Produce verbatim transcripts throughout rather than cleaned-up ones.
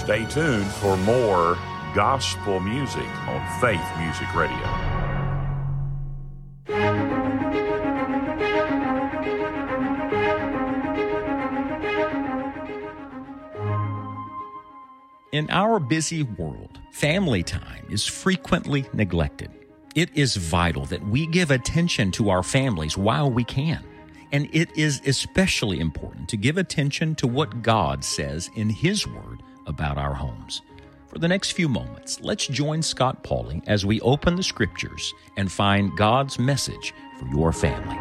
Stay tuned for more gospel music on Faith Music Radio. In our busy world, family time is frequently neglected. It is vital that we give attention to our families while we can. And it is especially important to give attention to what God says in His Word about our homes. For the next few moments, let's join Scott Pauley as we open the Scriptures and find God's message for your family.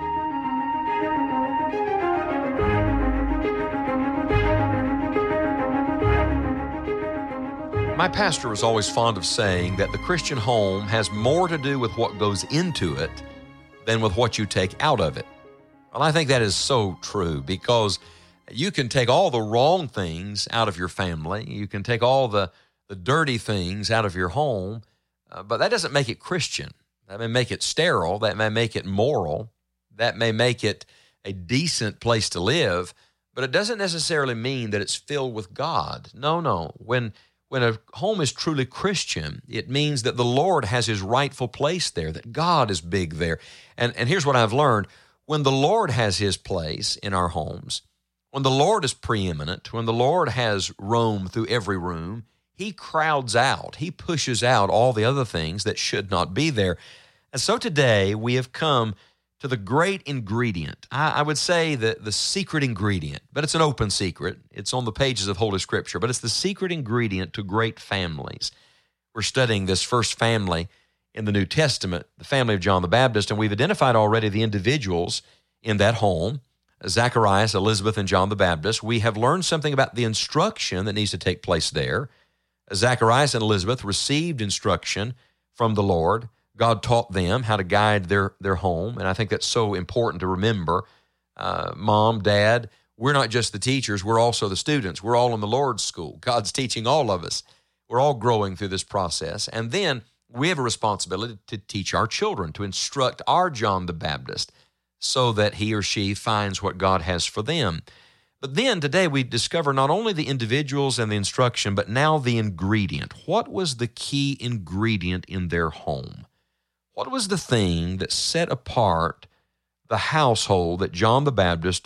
My pastor was always fond of saying that the Christian home has more to do with what goes into it than with what you take out of it. Well, I think that is so true, because you can take all the wrong things out of your family. You can take all the, the dirty things out of your home, uh, but that doesn't make it Christian. That may make it sterile. That may make it moral. That may make it a decent place to live, but it doesn't necessarily mean that it's filled with God. No, no. When When a home is truly Christian, it means that the Lord has His rightful place there, that God is big there. And, and here's what I've learned. When the Lord has His place in our homes, when the Lord is preeminent, when the Lord has roam through every room, He crowds out, He pushes out all the other things that should not be there. And so today we have come to the great ingredient. I, I would say the, the secret ingredient, but it's an open secret. It's on the pages of Holy Scripture, but it's the secret ingredient to great families. We're studying this first family in the New Testament, the family of John the Baptist, and we've identified already the individuals in that home, Zacharias, Elizabeth, and John the Baptist. We have learned something about the instruction that needs to take place there. Zacharias and Elizabeth received instruction from the Lord. God taught them how to guide their, their home, and I think that's so important to remember. Uh, Mom, Dad, we're not just the teachers, we're also the students. We're all in the Lord's school. God's teaching all of us. We're all growing through this process. And then we have a responsibility to teach our children, to instruct our John the Baptist so that he or she finds what God has for them. But then today we discover not only the individuals and the instruction, but now the ingredient. What was the key ingredient in their home? What was the thing that set apart the household that John the Baptist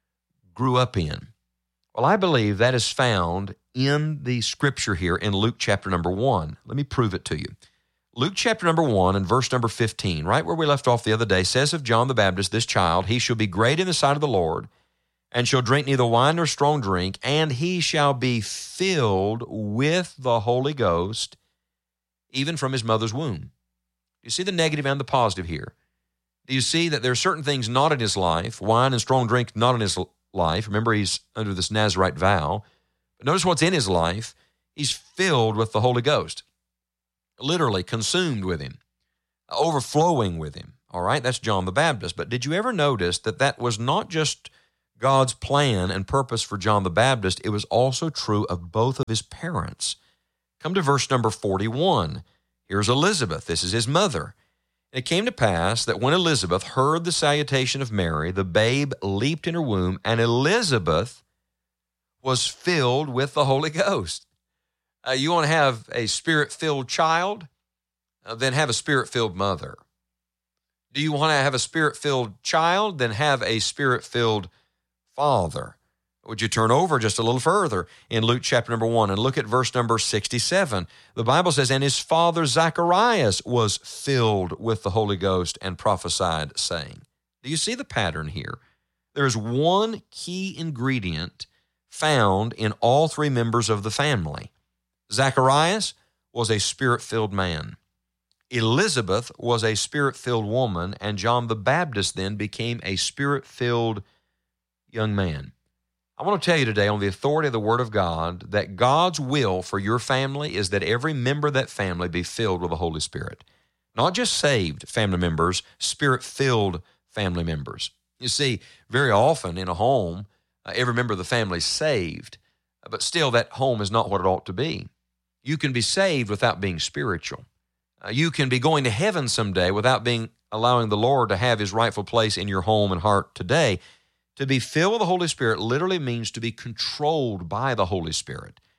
grew up in? Well, I believe that is found in the Scripture here in Luke chapter number one. Let me prove it to you. Luke chapter number one and verse number fifteen, right where we left off the other day, says of John the Baptist, this child, he shall be great in the sight of the Lord, and shall drink neither wine nor strong drink, and he shall be filled with the Holy Ghost, even from his mother's womb. You see the negative and the positive here. Do you see that there are certain things not in his life, wine and strong drink not in his life? Remember, he's under this Nazirite vow. But notice what's in his life. He's filled with the Holy Ghost, literally consumed with him, overflowing with him. All right, that's John the Baptist. But did you ever notice that that was not just God's plan and purpose for John the Baptist? It was also true of both of his parents. Come to verse number forty-one. Here's Elizabeth. This is his mother. And it came to pass that when Elizabeth heard the salutation of Mary, the babe leaped in her womb, and Elizabeth was filled with the Holy Ghost. Uh, you want to have a Spirit-filled child? Uh, then have a Spirit-filled mother. Do you want to have a Spirit-filled child? Then have a Spirit-filled father. Would you turn over just a little further in Luke chapter number one and look at verse number sixty-seven? The Bible says, and his father Zacharias was filled with the Holy Ghost and prophesied, saying. Do you see the pattern here? There's one key ingredient found in all three members of the family. Zacharias was a Spirit-filled man. Elizabeth was a Spirit-filled woman, and John the Baptist then became a Spirit-filled young man. I want to tell you today on the authority of the Word of God that God's will for your family is that every member of that family be filled with the Holy Spirit. Not just saved family members, Spirit-filled family members. You see, very often in a home, uh, every member of the family is saved, but still that home is not what it ought to be. You can be saved without being spiritual. Uh, you can be going to heaven someday without being allowing the Lord to have His rightful place in your home and heart today. To be filled with the Holy Spirit literally means to be controlled by the Holy Spirit.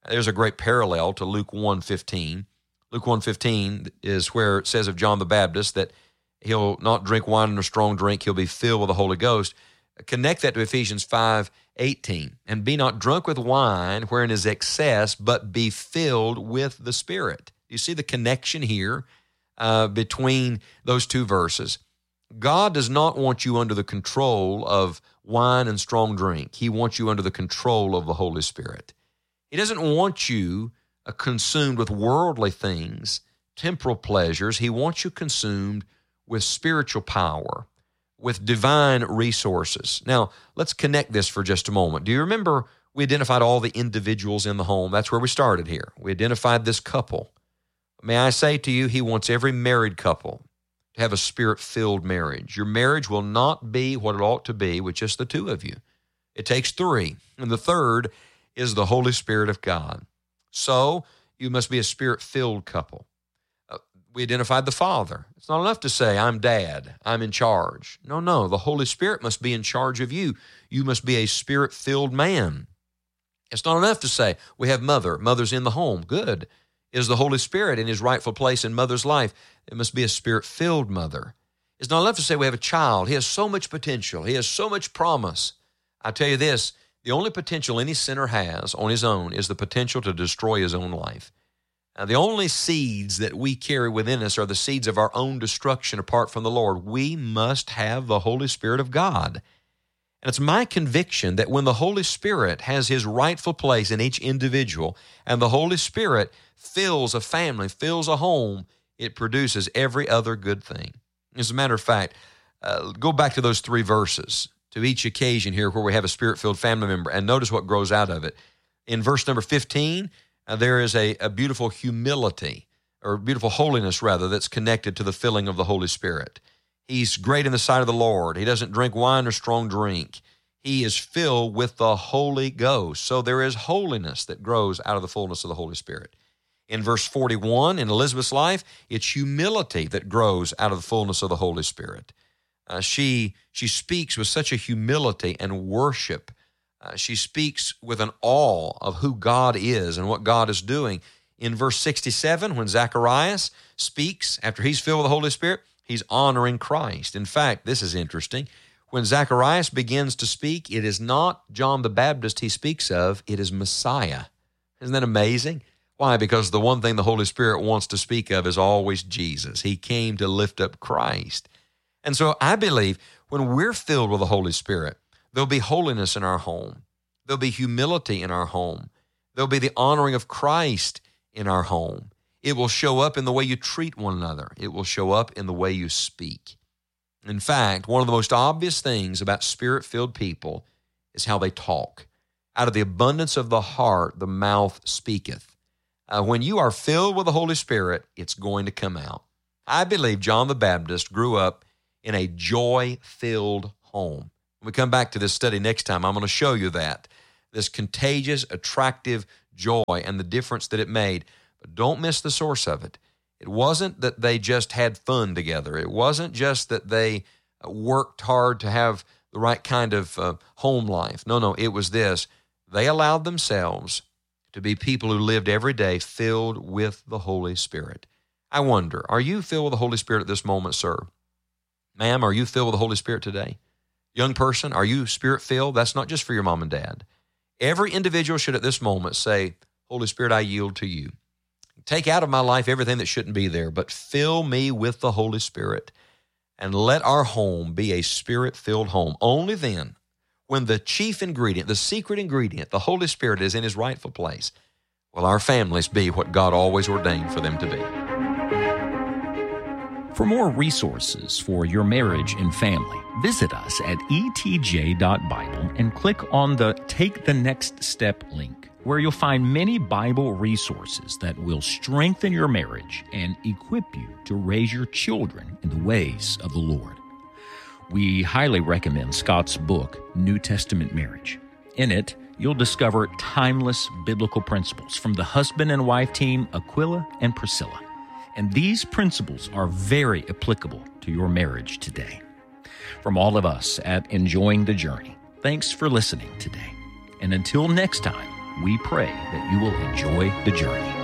There's a great parallel to Luke one fifteen. Luke one fifteen is where it says of John the Baptist that he'll not drink wine and a strong drink, he'll be filled with the Holy Ghost. Connect that to Ephesians five eighteen. And be not drunk with wine, wherein is excess, but be filled with the Spirit. You see the connection here uh, between those two verses. God does not want you under the control of wine and strong drink. He wants you under the control of the Holy Spirit. He doesn't want you uh, consumed with worldly things, temporal pleasures. He wants you consumed with spiritual power, with divine resources. Now, let's connect this for just a moment. Do you remember we identified all the individuals in the home? That's where we started here. We identified this couple. May I say to you, he wants every married couple to have a spirit-filled marriage. Your marriage will not be what it ought to be with just the two of you. It takes three, and the third is the Holy Spirit of God. So you must be a spirit-filled couple. Uh, we identified the father. It's not enough to say, I'm dad, I'm in charge. No, no, the Holy Spirit must be in charge of you. You must be a spirit-filled man. It's not enough to say, we have mother, mother's in the home. Good. Is the Holy Spirit in his rightful place in mother's life? It must be a spirit-filled mother. It's not enough to say we have a child. He has so much potential. He has so much promise. I tell you this, the only potential any sinner has on his own is the potential to destroy his own life. Now, the only seeds that we carry within us are the seeds of our own destruction apart from the Lord. We must have the Holy Spirit of God. And it's my conviction that when the Holy Spirit has his rightful place in each individual and the Holy Spirit fills a family, fills a home, it produces every other good thing. As a matter of fact, uh, go back to those three verses, to each occasion here where we have a spirit-filled family member, and notice what grows out of it. In verse number fifteen, uh, there is a, a beautiful humility, or beautiful holiness, rather, that's connected to the filling of the Holy Spirit. He's great in the sight of the Lord. He doesn't drink wine or strong drink. He is filled with the Holy Ghost. So there is holiness that grows out of the fullness of the Holy Spirit. In verse forty-one, in Elizabeth's life, it's humility that grows out of the fullness of the Holy Spirit. Uh, she, she speaks with such a humility and worship. Uh, she speaks with an awe of who God is and what God is doing. In verse sixty-seven, when Zacharias speaks, after he's filled with the Holy Spirit, he's honoring Christ. In fact, this is interesting. When Zacharias begins to speak, it is not John the Baptist he speaks of, it is Messiah. Isn't that amazing? Why? Because the one thing the Holy Spirit wants to speak of is always Jesus. He came to lift up Christ. And so I believe when we're filled with the Holy Spirit, there'll be holiness in our home. There'll be humility in our home. There'll be the honoring of Christ in our home. It will show up in the way you treat one another. It will show up in the way you speak. In fact, one of the most obvious things about spirit-filled people is how they talk. Out of the abundance of the heart, the mouth speaketh. Uh, when you are filled with the Holy Spirit, it's going to come out. I believe John the Baptist grew up in a joy-filled home. When we come back to this study next time, I'm going to show you that, this contagious, attractive joy and the difference that it made. But don't miss the source of it. It wasn't that they just had fun together. It wasn't just that they worked hard to have the right kind of uh, home life. No, no, it was this. They allowed themselves to be people who lived every day filled with the Holy Spirit. I wonder, are you filled with the Holy Spirit at this moment, sir? Ma'am, are you filled with the Holy Spirit today? Young person, are you Spirit-filled? That's not just for your mom and dad. Every individual should at this moment say, Holy Spirit, I yield to you. Take out of my life everything that shouldn't be there, but fill me with the Holy Spirit and let our home be a Spirit-filled home. Only then, when the chief ingredient, the secret ingredient, the Holy Spirit is in his rightful place, will our families be what God always ordained for them to be. For more resources for your marriage and family, visit us at e t j dot bible and click on the Take the Next Step link, where you'll find many Bible resources that will strengthen your marriage and equip you to raise your children in the ways of the Lord. We highly recommend Scott's book, New Testament Marriage. In it, you'll discover timeless biblical principles from the husband and wife team Aquila and Priscilla. And these principles are very applicable to your marriage today. From all of us at Enjoying the Journey, thanks for listening today. And until next time, We pray that you will enjoy the journey.